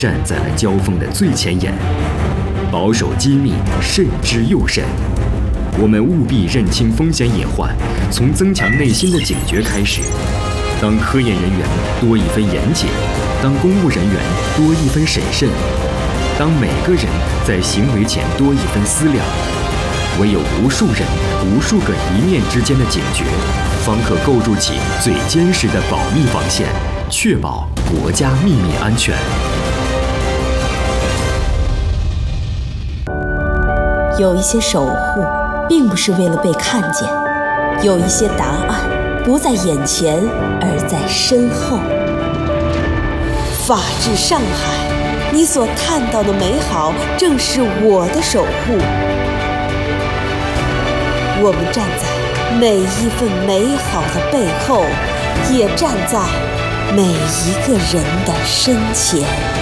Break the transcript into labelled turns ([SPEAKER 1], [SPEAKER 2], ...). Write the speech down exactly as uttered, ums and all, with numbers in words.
[SPEAKER 1] 站在了交锋的最前沿，保守机密，慎之又慎。我们务必认清风险隐患，从增强内心的警觉开始。当科研人员多一分严谨，当公务人员多一分审慎，当每个人在行为前多一分思量，唯有无数人、无数个一念之间的警觉，方可构筑起最坚实的保密防线，确保国家秘密安全。
[SPEAKER 2] 有一些守护并不是为了被看见，有一些答案不在眼前，而在身后。法治上海，你所看到的美好，正是我的守护。我们站在每一份美好的背后，也站在每一个人的身前。